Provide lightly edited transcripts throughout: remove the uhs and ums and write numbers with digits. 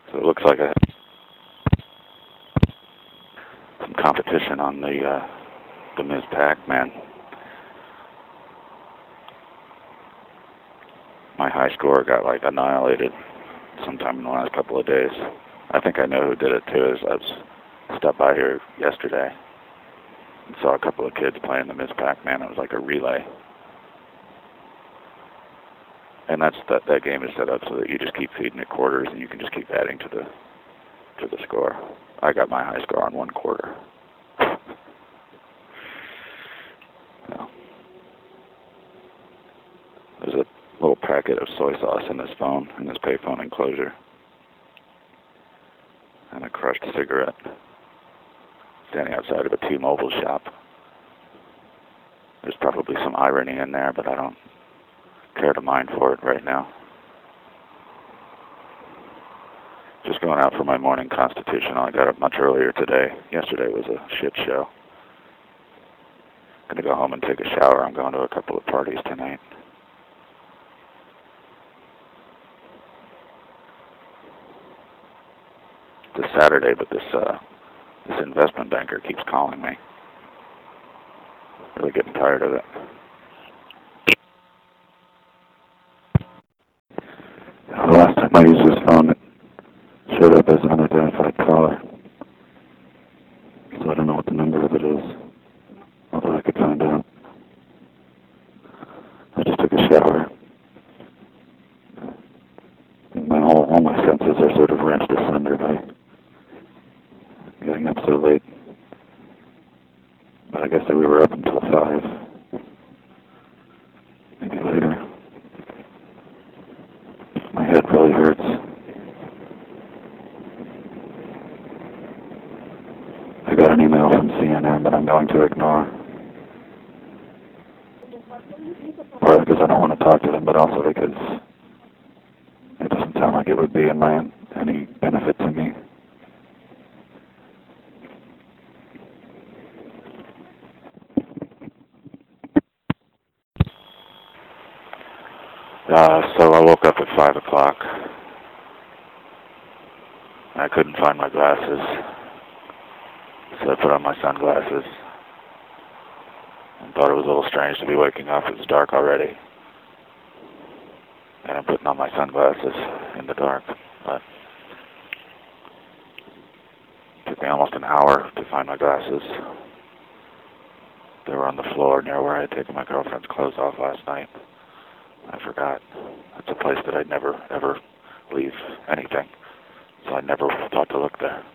So it looks like some competition on the Ms. Pac-Man. My high score got like annihilated sometime in the last couple of days. I think I know who did it too. I stopped by here yesterday and saw a couple of kids playing the Ms. Pac-Man. It was like a relay. And that game is set up so that you just keep feeding it quarters and you can just keep adding to the score. I got my high score on 1 quarter. No. There's a little packet of soy sauce in this payphone enclosure. And a crushed cigarette standing outside of a T-Mobile shop. There's probably some irony in there, but I don't care to mind for it right now. Just going out for my morning constitutional. I got up much earlier today. Yesterday was a shit show. Gonna go home and take a shower. I'm going to a couple of parties tonight. It's Saturday, but this investment banker keeps calling me. Really getting tired of it. The last time I used this phone, it showed up as an unidentified caller. So I don't know what the number of it is, although I could find out. I just took a shower. All my senses are sort of wrenched asunder by getting up so late. But I guess that we were up until 5. Maybe later. My head really hurts. I got an email from CNN that I'm going to ignore. Partly because I don't want to talk to them, but also because it doesn't sound like it would be any benefit to me. So I woke up at 5 o'clock. I couldn't find my glasses, so I put on my sunglasses and thought it was a little strange to be waking up. It was dark already, and I'm putting on my sunglasses in the dark. But it took me almost an hour to find my glasses. They were on the floor near where I had taken my girlfriend's clothes off last night. I forgot. It's a place that I'd never, ever leave anything, so I never thought to look there.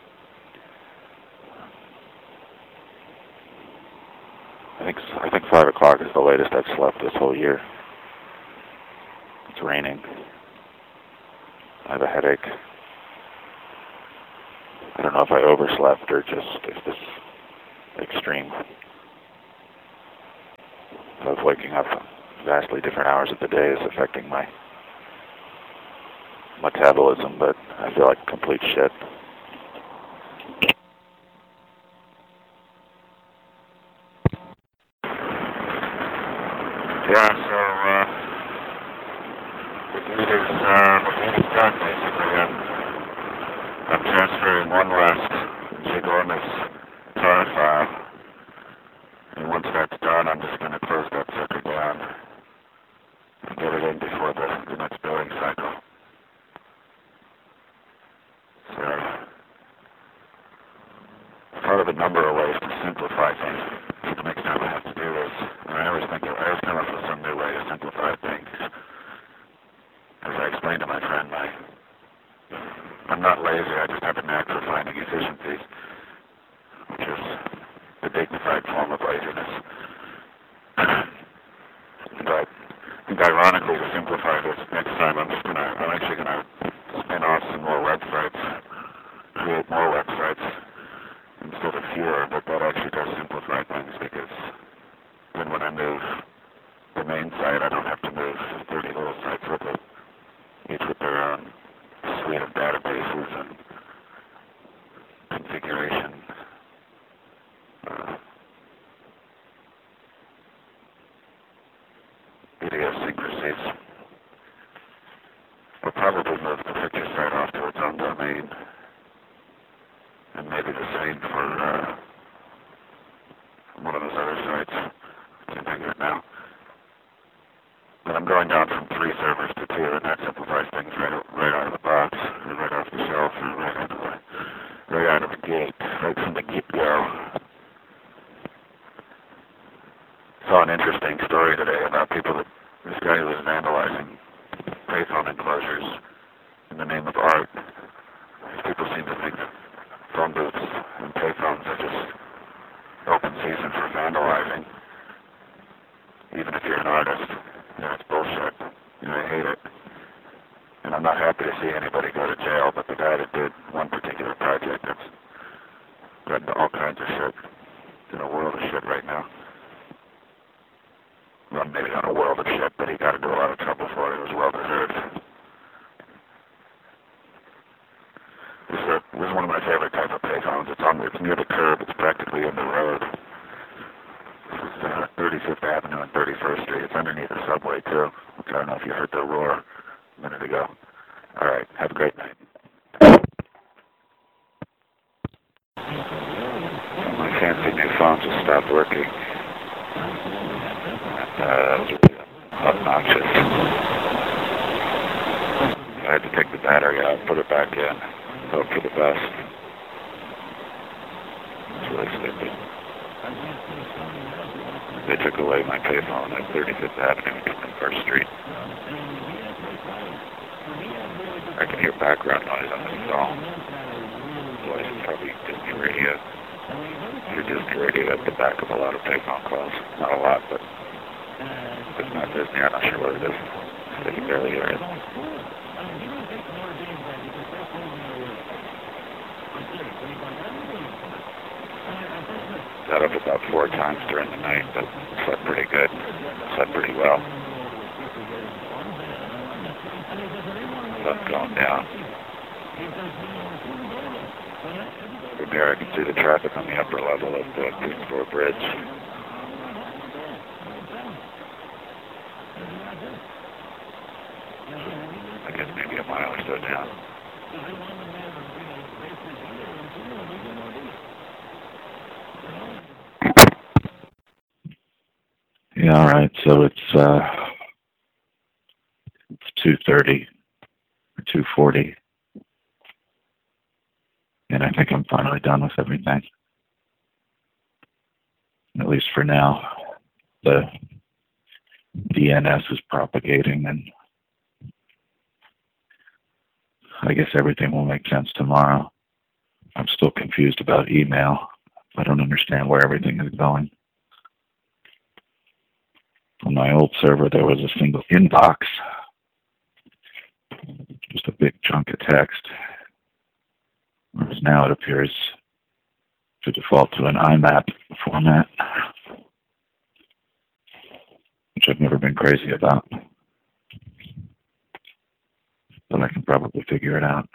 I think 5 o'clock is the latest I've slept this whole year. It's raining. I have a headache. I don't know if I overslept or just if this extreme of waking up vastly different hours of the day is affecting my metabolism, but I feel like complete shit. Yeah, so the deed is done, basically. I'm transferring one last ginormous tar file, and once that's done, I'm just going to close that sucker down and get it in before the next billing cycle. So I've thought of a number of ways to simplify things. So the next time I have to do this, and I always come up with some new way to simplify things. As I explained to my friend, I'm not lazy, I just have a knack for finding efficiencies, which is the dignified form of laziness. But I think ironically, to simplify this next time, I'm actually gonna spin off some more websites, create more websites instead of fewer, but that actually does simplify things because then when I move the main site, I don't have to move 30 little sites with it, each with their own suite of databases and configuration. Idiosyncrasies. We'll probably move the picture site off to its own own domain. And maybe the same for one of those other sites. I can't think of it now. But I'm going down from 3 servers to 2, and that simplifies things right out of the box, or right off the shelf, or right out of the gate, right from the get-go. Saw an interesting story today about this guy who was vandalizing payphone enclosures in the name of art. People seem to think that phone booths and payphones are just open season for vandalizing. Even if you're an artist, it's bullshit. I hate it. And I'm not happy to see anybody go to jail, but the guy that did one particular project that's gotten into all kinds of shit, in a world of shit right now. Well, maybe not a world of shit, but he got into a lot of trouble for it. It was well deserved. This is one of my favorite type of payphones. It's near the curb. It's practically in the road. This is 35th Avenue and 31st Street. It's underneath the subway, too. I don't know if you heard the roar a minute ago. All right. Have a great night. My fancy new phone just stopped working. That was really obnoxious. I had to take the battery out, put it back in, hope for the best. It's really stupid. They took away my payphone at 35th Avenue and 1st Street. I can hear background noise on this phone. Voice is probably Disney radio. Your Disney radio at the back of a lot of payphone calls. Not a lot, but if it's not Disney, I'm not sure what it is. I can barely hear it. Got up about 4 times during the night, but slept pretty good. Slept pretty well. Sun's going down. From here I can see the traffic on the upper level of the Queensboro Bridge. I guess maybe a mile or so down. Yeah, all right. So it's 2:30 or 2:40, and I think I'm finally done with everything. At least for now. The DNS is propagating, and I guess everything will make sense tomorrow. I'm still confused about email. I don't understand where everything is going. On my old server, there was a single inbox, just a big chunk of text, whereas now it appears to default to an IMAP format, which I've never been crazy about, but I can probably figure it out.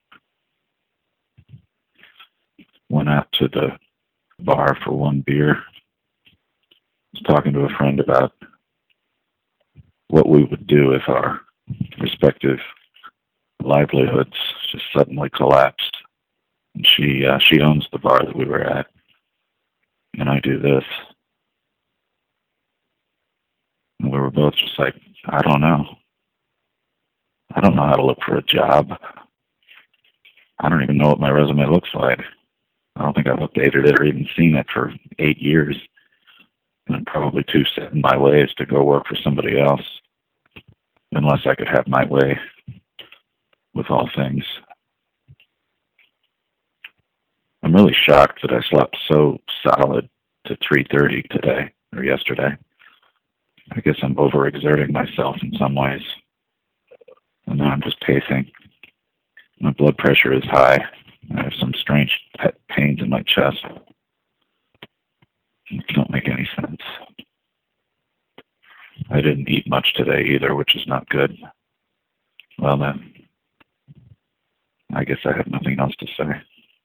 Went out to the bar for one beer. Was talking to a friend about what we would do if our respective livelihoods just suddenly collapsed. And she owns the bar that we were at, and I do this. And we were both just like, I don't know. I don't know how to look for a job. I don't even know what my resume looks like. I don't think I've updated it or even seen it for 8 years. And I'm probably too set in my ways to go work for somebody else, unless I could have my way with all things. I'm really shocked that I slept so solid to 3:30 today, or yesterday. I guess I'm overexerting myself in some ways. And now I'm just pacing. My blood pressure is high. I have some strange pains in my chest. It don't make any sense. I didn't eat much today either, which is not good. Well then, I guess I have nothing else to say.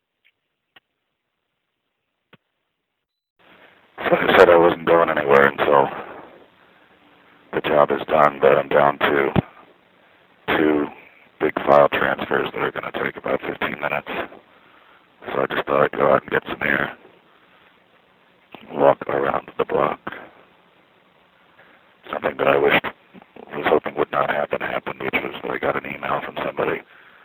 So I said I wasn't going anywhere until the job is done, but I'm down to 2 big file transfers that are going to take about 15 minutes. So I just thought I'd go out and get some air, walk around the block. Something that I was hoping would not happen happened, which was that I got an email from somebody.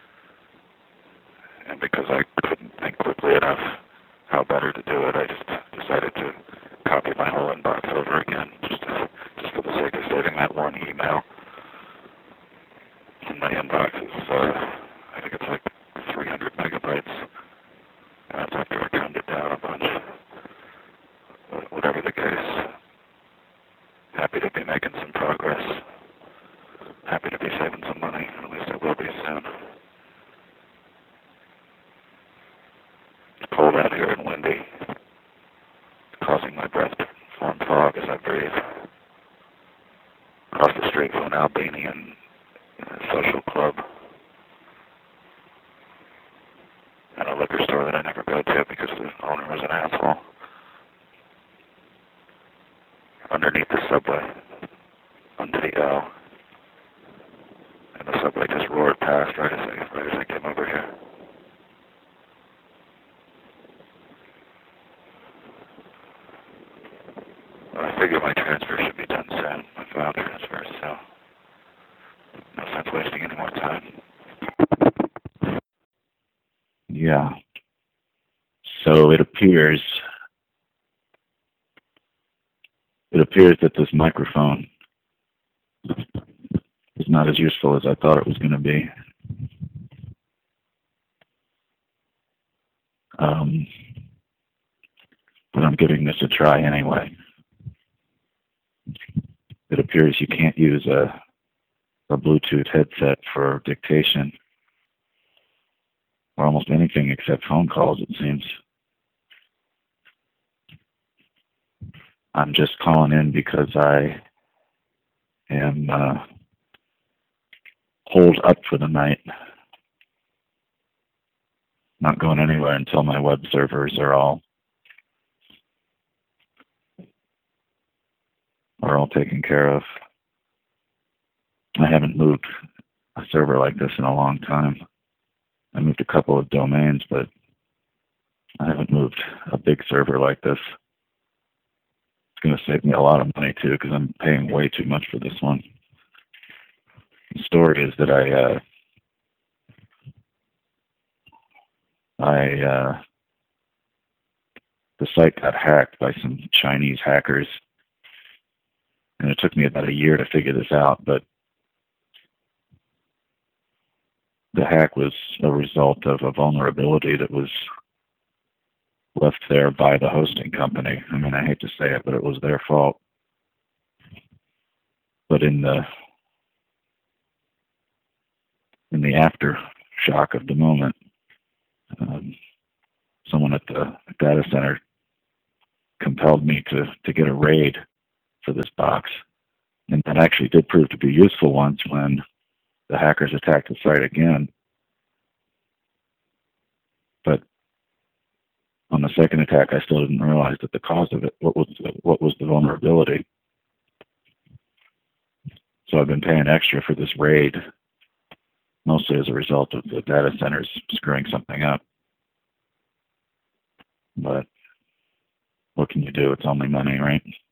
And because I couldn't think quickly enough how better to do it, I just decided to copy my whole inbox over again, just for the sake of saving that one email. And my inbox is, I think it's like 300 megabytes. And that's after I counted down a bunch. Whatever the case, happy to be making some progress. Happy to be saving some money. At least I will be soon. It's cold out here and windy, causing my breath to form fog as I breathe. Across the street from an Albanian social club and a liquor store that I never go to because the owner was an asshole. Underneath the subway, under the L, and the subway just roared past right as I came over here. Well, I figure my transfer should be done soon, my file transfer, so no sense wasting any more time. Yeah. So it appears that this microphone is not as useful as I thought it was going to be. But I'm giving this a try anyway. It appears you can't use a Bluetooth headset for dictation or almost anything except phone calls, it seems. I'm just calling in because I am holed up for the night. Not going anywhere until my web servers are all taken care of. I haven't moved a server like this in a long time. I moved a couple of domains, but I haven't moved a big server like this. It's going to save me a lot of money too, because I'm paying way too much for this one. The story is that the site got hacked by some Chinese hackers, and it took me about a year to figure this out, but the hack was a result of a vulnerability that was left there by the hosting company. I mean, I hate to say it, but it was their fault. But in the aftershock of the moment, someone at the data center compelled me to get a RAID for this box. And that actually did prove to be useful once when the hackers attacked the site again. But on the second attack, I still didn't realize that the cause of it, what was the vulnerability. So I've been paying extra for this RAID, mostly as a result of the data centers screwing something up. But what can you do? It's only money, right?